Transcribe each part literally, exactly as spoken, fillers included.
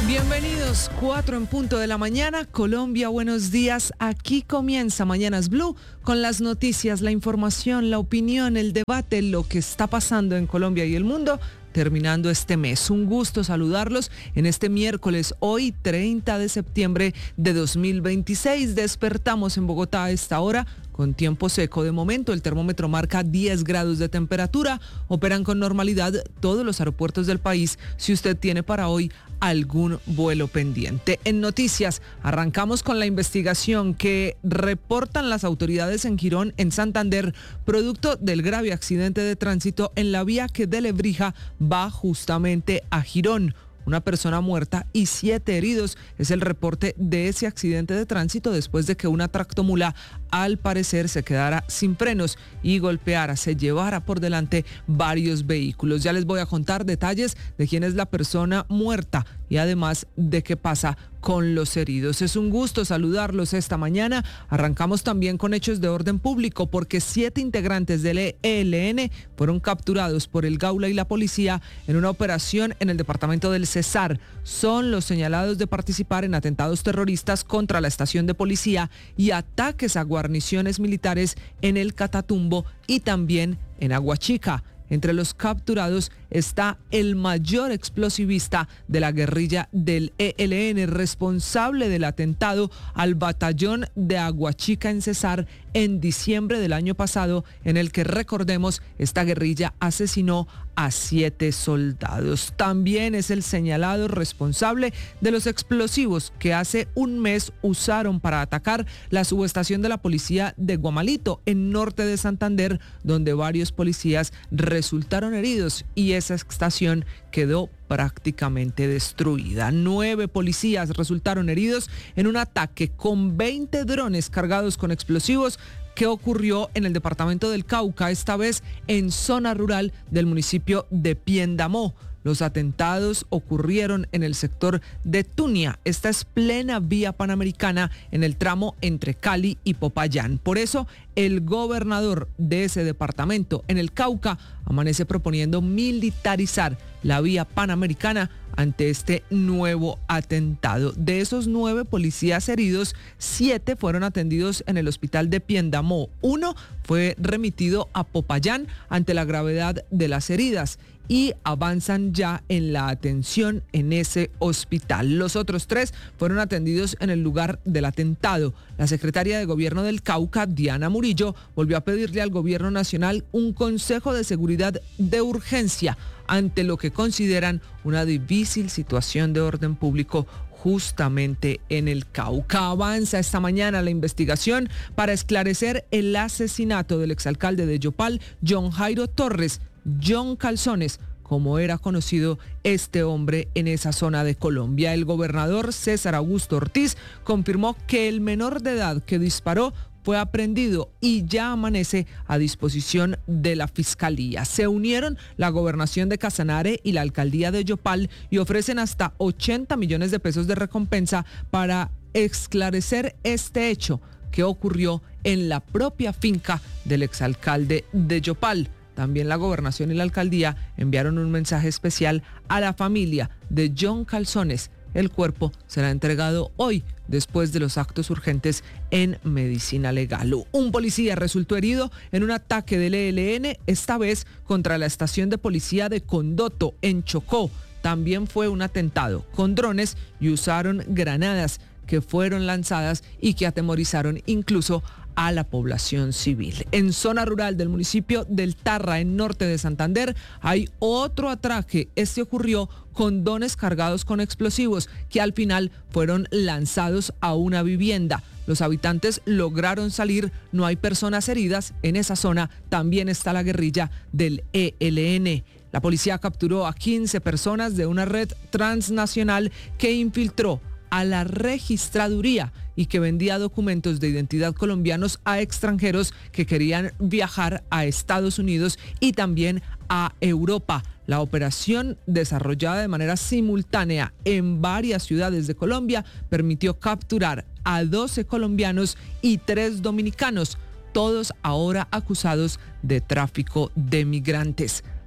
Bienvenidos, cuatro en punto de la mañana, Colombia, buenos días. Aquí comienza Mañanas Blue con las noticias, la información, la opinión, el debate, lo que está pasando en Colombia y el mundo, terminando este mes. Un gusto saludarlos en este miércoles, hoy treinta de septiembre de dos mil veintiséis. Despertamos en Bogotá a esta hora con tiempo seco. De momento el termómetro marca diez grados de temperatura. Operan con normalidad todos los aeropuertos del país si usted tiene para hoy algún vuelo pendiente. En noticias, arrancamos con la investigación que reportan las autoridades en Girón, en Santander, producto del grave accidente de tránsito en la vía que de Lebrija va justamente a Girón. Una persona muerta y siete heridos es el reporte de ese accidente de tránsito después de que una tractomula al parecer se quedara sin frenos y golpeara, se llevara por delante varios vehículos. Ya les voy a contar detalles de quién es la persona muerta y además de qué pasa con los heridos. Es un gusto saludarlos esta mañana. Arrancamos también con hechos de orden público porque siete integrantes del E L N fueron capturados por el Gaula y la policía en una operación en el departamento del Cesar. Son los señalados de participar en atentados terroristas contra la estación de policía y ataques a guarniciones militares en el Catatumbo y también en Aguachica. Entre los capturados está el mayor explosivista de la guerrilla del E L N, responsable del atentado al batallón de Aguachica en Cesar en diciembre del año pasado, en el que, recordemos, esta guerrilla asesinó a siete soldados. También es el señalado responsable de los explosivos que hace un mes usaron para atacar la subestación de la policía de Guamalito, en norte de Santander, donde varios policías resultaron heridos y esa estación quedó prácticamente destruida. Nueve policías resultaron heridos en un ataque con veinte drones cargados con explosivos que ocurrió en el departamento del Cauca, esta vez en zona rural del municipio de Piendamó. Los atentados ocurrieron en el sector de Tunia. Esta es plena vía panamericana en el tramo entre Cali y Popayán. Por eso, el gobernador de ese departamento en el Cauca amanece proponiendo militarizar la vía panamericana ante este nuevo atentado. De esos nueve policías heridos, siete fueron atendidos en el hospital de Piendamó. Uno fue remitido a Popayán ante la gravedad de las heridas y avanzan ya en la atención en ese hospital. Los otros tres fueron atendidos en el lugar del atentado. La secretaria de Gobierno del Cauca, Diana Murillo, volvió a pedirle al Gobierno Nacional un consejo de seguridad de urgencia ante lo que consideran una difícil situación de orden público justamente en el Cauca. Avanza esta mañana la investigación para esclarecer el asesinato del exalcalde de Yopal, John Jairo Torres, John Calzones, como era conocido este hombre en esa zona de Colombia. El gobernador César Augusto Ortiz confirmó que el menor de edad que disparó fue aprehendido y ya amanece a disposición de la Fiscalía. Se unieron la Gobernación de Casanare y la Alcaldía de Yopal y ofrecen hasta ochenta millones de pesos de recompensa para esclarecer este hecho que ocurrió en la propia finca del exalcalde de Yopal. También la Gobernación y la Alcaldía enviaron un mensaje especial a la familia de John Calzones. El cuerpo será entregado hoy después de los actos urgentes en medicina legal. Un policía resultó herido en un ataque del E L N, esta vez contra la estación de policía de Condoto, en Chocó. También fue un atentado con drones y usaron granadas que fueron lanzadas y que atemorizaron incluso a la población civil. En zona rural del municipio del Tarra, en norte de Santander, hay otro atraque. Este ocurrió con drones cargados con explosivos que al final fueron lanzados a una vivienda. Los habitantes lograron salir, no hay personas heridas. En esa zona también está la guerrilla del E L N. La policía capturó a quince personas de una red transnacional que infiltró a la registraduría y que vendía documentos de identidad colombianos a extranjeros que querían viajar a Estados Unidos y también a Europa. La operación, desarrollada de manera simultánea en varias ciudades de Colombia, permitió capturar a doce colombianos y tres dominicanos, todos ahora acusados de tráfico de migrantes.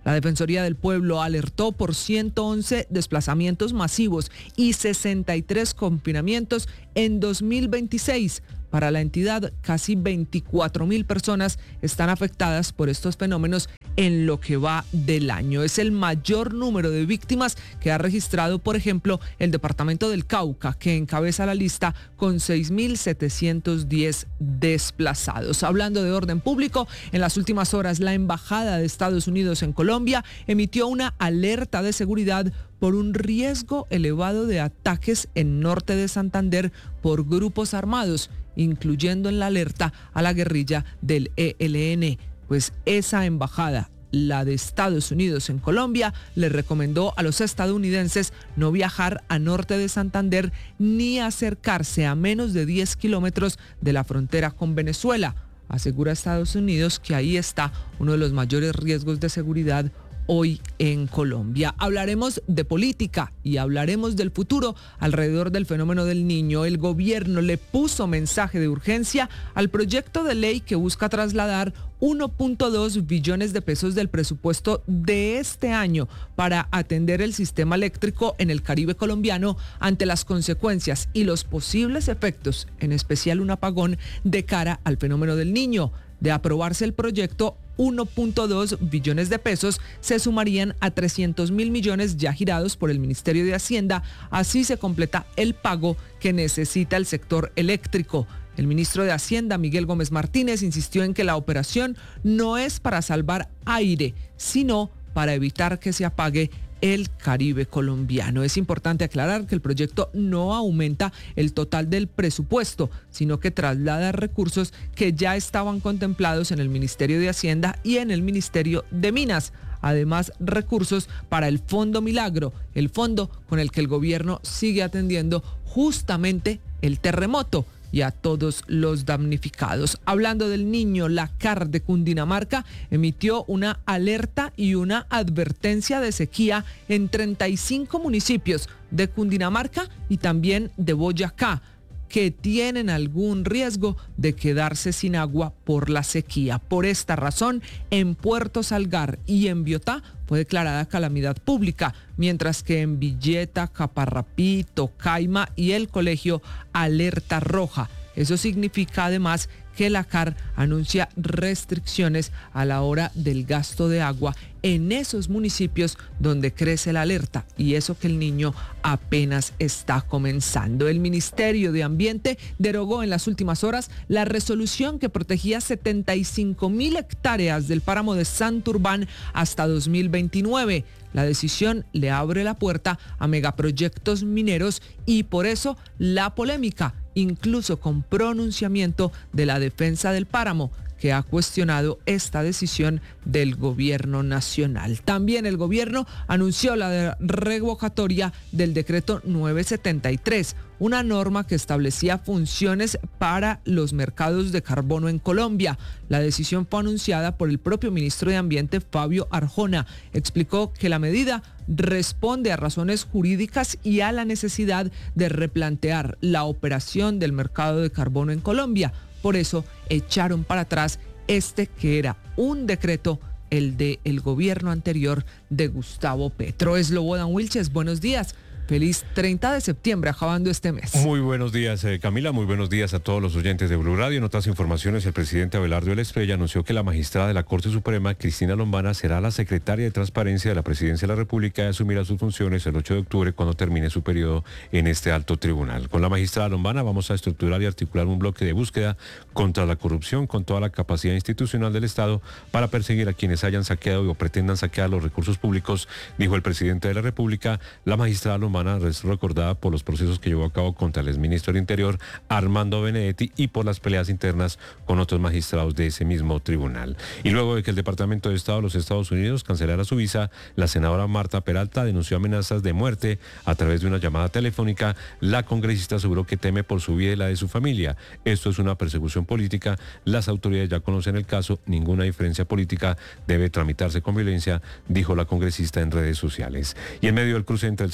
La Defensoría del Pueblo alertó por ciento once desplazamientos masivos y sesenta y tres confinamientos en dos mil veintiséis. Para la entidad, casi veinticuatro mil personas están afectadas por estos fenómenos en lo que va del año. Es el mayor número de víctimas que ha registrado, por ejemplo, el departamento del Cauca, que encabeza la lista con seis mil setecientos diez desplazados. Hablando de orden público, en las últimas horas la Embajada de Estados Unidos en Colombia emitió una alerta de seguridad por un riesgo elevado de ataques en norte de Santander por grupos armados, incluyendo en la alerta a la guerrilla del E L N. Pues esa embajada, la de Estados Unidos en Colombia, le recomendó a los estadounidenses no viajar a norte de Santander ni acercarse a menos de diez kilómetros de la frontera con Venezuela. Asegura Estados Unidos que ahí está uno de los mayores riesgos de seguridad hoy en Colombia. Hablaremos de política y hablaremos del futuro alrededor del fenómeno del niño. El gobierno le puso mensaje de urgencia al proyecto de ley que busca trasladar uno punto dos billones de pesos del presupuesto de este año para atender el sistema eléctrico en el Caribe colombiano ante las consecuencias y los posibles efectos, en especial un apagón, de cara al fenómeno del niño. De aprobarse el proyecto, uno punto dos billones de pesos se sumarían a trescientos mil millones ya girados por el Ministerio de Hacienda. Así se completa el pago que necesita el sector eléctrico. El ministro de Hacienda, Miguel Gómez Martínez, insistió en que la operación no es para salvar aire, sino para evitar que se apague el Caribe colombiano. Es importante aclarar que el proyecto no aumenta el total del presupuesto, sino que traslada recursos que ya estaban contemplados en el Ministerio de Hacienda y en el Ministerio de Minas. Además, recursos para el Fondo Milagro, el fondo con el que el gobierno sigue atendiendo justamente el terremoto y a todos los damnificados. Hablando del niño, la C A R de Cundinamarca emitió una alerta y una advertencia de sequía en treinta y cinco municipios de Cundinamarca y también de Boyacá, que tienen algún riesgo de quedarse sin agua por la sequía. Por esta razón, en Puerto Salgar y en Biotá fue declarada calamidad pública, mientras que en Villeta, Caparrapí, Tocaima y el colegio alerta roja. Eso significa además que la C A R anuncia restricciones a la hora del gasto de agua en esos municipios donde crece la alerta, y eso que el niño apenas está comenzando. El Ministerio de Ambiente derogó en las últimas horas la resolución que protegía setenta y cinco mil hectáreas del páramo de Santurbán hasta dos mil veintinueve. La decisión le abre la puerta a megaproyectos mineros y por eso la polémica, incluso con pronunciamiento de la defensa del páramo, que ha cuestionado esta decisión del gobierno nacional. También el gobierno anunció la revocatoria del decreto novecientos setenta y tres, una norma que establecía funciones para los mercados de carbono en Colombia. La decisión fue anunciada por el propio ministro de Ambiente, Fabio Arjona. Explicó que la medida responde a razones jurídicas y a la necesidad de replantear la operación del mercado de carbono en Colombia. Por eso echaron para atrás este que era un decreto, el del gobierno anterior de Gustavo Petro. Slobodan Wilches, buenos días. Feliz treinta de septiembre, acabando este mes. Muy buenos días, eh, Camila. Muy buenos días a todos los oyentes de Blue Radio. En otras informaciones, el presidente Abelardo Estrella anunció que la magistrada de la Corte Suprema, Cristina Lombana, será la secretaria de Transparencia de la Presidencia de la República y asumirá sus funciones el ocho de octubre, cuando termine su periodo en este alto tribunal. Con la magistrada Lombana vamos a estructurar y articular un bloque de búsqueda contra la corrupción con toda la capacidad institucional del Estado para perseguir a quienes hayan saqueado o pretendan saquear los recursos públicos, dijo el presidente de la República. La magistrada Lombana es recordada por los procesos que llevó a cabo contra el exministro del Interior, Armando Benedetti, y por las peleas internas con otros magistrados de ese mismo tribunal. Y luego de que el Departamento de Estado de los Estados Unidos cancelara su visa, la senadora Marta Peralta denunció amenazas de muerte a través de una llamada telefónica. La congresista aseguró que teme por su vida y la de su familia. Esto es una persecución política. Las autoridades ya conocen el caso. Ninguna diferencia política debe tramitarse con violencia, dijo la congresista en redes sociales. Y en medio del cruce entre el Centro Democrático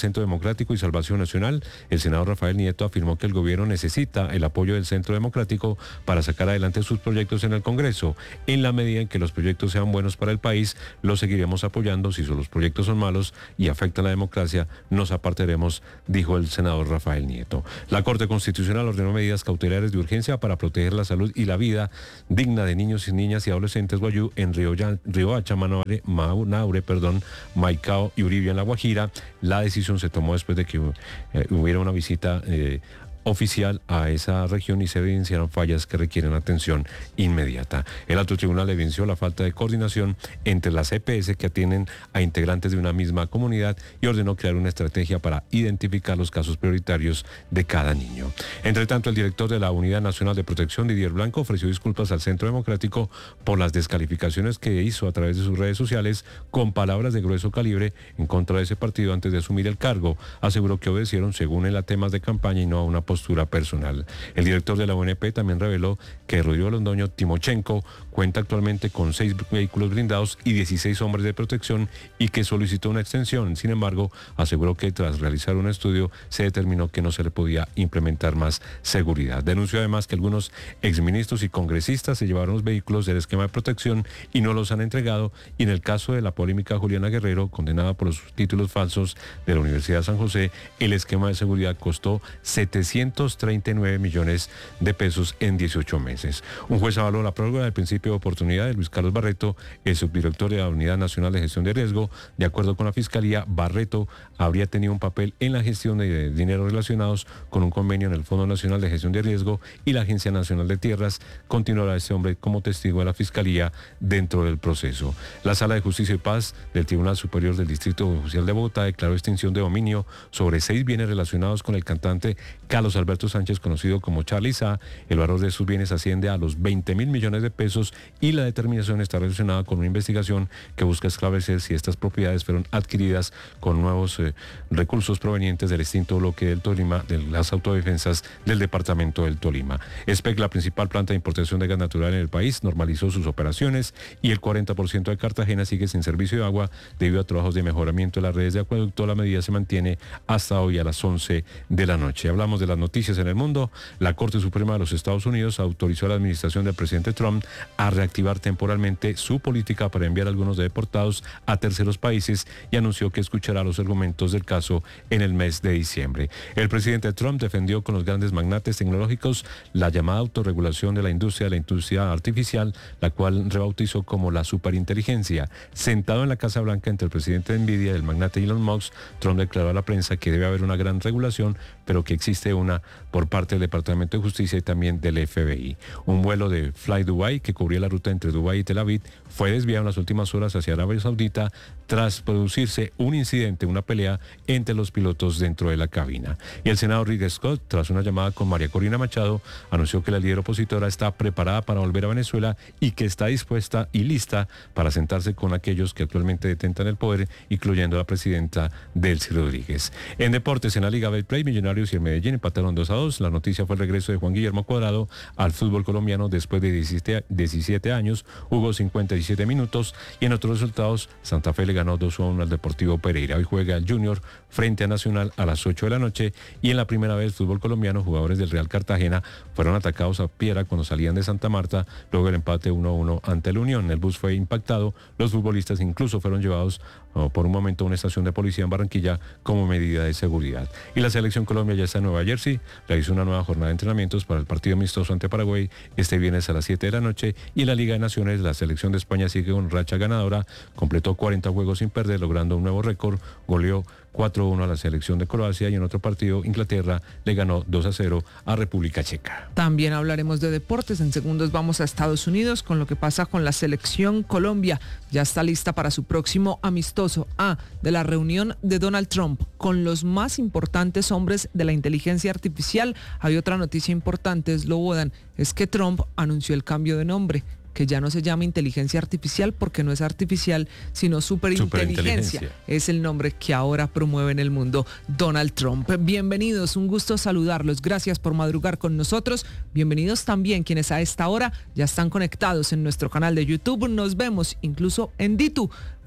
Democrático y Salvación Nacional, el senador Rafael Nieto afirmó que el gobierno necesita el apoyo del Centro Democrático para sacar adelante sus proyectos en el Congreso. En la medida en que los proyectos sean buenos para el país, los seguiremos apoyando. Si los proyectos son malos y afectan la democracia, nos apartaremos, dijo el senador Rafael Nieto. La Corte Constitucional ordenó medidas cautelares de urgencia para proteger la salud y la vida digna de niños y niñas y adolescentes guayú en Riohacha, Manaure, Manaure, perdón, Maicao y Uribe en La Guajira. La decisión se tomó después de que eh, hubiera una visita eh, oficial a esa región y se evidenciaron fallas que requieren atención inmediata. El alto tribunal evidenció la falta de coordinación entre las E P S que atienden a integrantes de una misma comunidad y ordenó crear una estrategia para identificar los casos prioritarios de cada niño. Entre tanto, el director de la Unidad Nacional de Protección, Didier Blanco, ofreció disculpas al Centro Democrático por las descalificaciones que hizo a través de sus redes sociales con palabras de grueso calibre en contra de ese partido antes de asumir el cargo. Aseguró que obedecieron según él a temas de campaña y no a una postura personal. El director de la O N P también reveló que Rodrigo Londoño Timochenko cuenta actualmente con seis vehículos blindados y dieciséis hombres de protección y que solicitó una extensión. Sin embargo, aseguró que tras realizar un estudio se determinó que no se le podía implementar más seguridad. Denunció además que algunos exministros y congresistas se llevaron los vehículos del esquema de protección y no los han entregado, y en el caso de la polémica Juliana Guerrero, condenada por los títulos falsos de la Universidad de San José, el esquema de seguridad costó setecientos treinta y nueve millones de pesos en dieciocho meses. Un juez avaló la prórroga del principio de oportunidad de Luis Carlos Barreto, el subdirector de la Unidad Nacional de Gestión de Riesgo. De acuerdo con la Fiscalía, Barreto habría tenido un papel en la gestión de dinero relacionados con un convenio en el Fondo Nacional de Gestión de Riesgo y la Agencia Nacional de Tierras. Continuará este hombre como testigo de la Fiscalía dentro del proceso. La Sala de Justicia y Paz del Tribunal Superior del Distrito Judicial de Bogotá declaró extinción de dominio sobre seis bienes relacionados con el cantante Carlos Alberto Sánchez, conocido como Charly Sa. El valor de sus bienes asciende a los veinte mil millones de pesos y la determinación está relacionada con una investigación que busca esclarecer si estas propiedades fueron adquiridas con nuevos eh, recursos provenientes del extinto bloque del Tolima, de las autodefensas del departamento del Tolima. ESPEC, la principal planta de importación de gas natural en el país, normalizó sus operaciones y el cuarenta por ciento de Cartagena sigue sin servicio de agua debido a trabajos de mejoramiento de las redes de acueducto. La medida se mantiene hasta hoy a las once de la noche. Hablamos de las noticias en el mundo. La Corte Suprema de los Estados Unidos autorizó a la administración del presidente Trump a reactivar temporalmente su política para enviar a algunos deportados a terceros países y anunció que escuchará los argumentos del caso en el mes de diciembre. El presidente Trump defendió con los grandes magnates tecnológicos la llamada autorregulación de la industria de la industria artificial, la cual rebautizó como la superinteligencia. Sentado en la Casa Blanca entre el presidente de Nvidia y el magnate Elon Musk, Trump declaró a la prensa que debe haber una gran regulación, pero que existe una por parte del Departamento de Justicia y también del F B I. Un vuelo de Fly Dubai que cubría la ruta entre Dubái y Tel Aviv fue desviado en las últimas horas hacia Arabia Saudita tras producirse un incidente, una pelea entre los pilotos dentro de la cabina. Y el senador Rick Scott, tras una llamada con María Corina Machado, anunció que la líder opositora está preparada para volver a Venezuela y que está dispuesta y lista para sentarse con aquellos que actualmente detentan el poder, incluyendo a la presidenta Delcy Rodríguez. En deportes, en la Liga Betplay, Millonarios y el Medellín empataron dos a dos. La noticia fue el regreso de Juan Guillermo Cuadrado al fútbol colombiano después de diecisiete años. Jugó cincuenta y siete minutos y en otros resultados, Santa Fe le ganó dos a uno al Deportivo Pereira. Hoy juega el Junior frente a Nacional a las ocho de la noche y en la primera vez fútbol colombiano, jugadores del Real Cartagena fueron atacados a piedra cuando salían de Santa Marta luego del empate uno a uno ante el Unión. El bus fue impactado, los futbolistas incluso fueron llevados oh, por un momento a una estación de policía en Barranquilla como medida de seguridad. Y la selección Colombia ya está en Nueva Jersey, realizó una nueva jornada de entrenamientos para el partido amistoso ante Paraguay este viernes a las siete de la noche y en la Liga de Naciones la selección de España sigue con racha ganadora, completó cuarenta juegos sin perder, logrando un nuevo récord, goleó cuatro a uno a la selección de Croacia y en otro partido Inglaterra le ganó dos a cero a República Checa. También hablaremos de deportes. En segundos vamos a Estados Unidos con lo que pasa con la selección Colombia. Ya está lista para su próximo amistoso. Ah, de la reunión de Donald Trump con los más importantes hombres de la inteligencia artificial. Hay otra noticia importante, Slobodan, es que Trump anunció el cambio de nombre, que ya no se llama inteligencia artificial porque no es artificial, sino superinteligencia. Superinteligencia. Es el nombre que ahora promueve en el mundo Donald Trump. Bienvenidos, un gusto saludarlos. Gracias por madrugar con nosotros. Bienvenidos también quienes a esta hora ya están conectados en nuestro canal de YouTube. Nos vemos incluso en Ditu.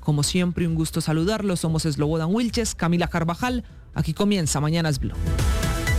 Como siempre, un gusto saludarlos. Somos Slobodan Wilches, Camila Carvajal. Aquí comienza Mañanas Blue.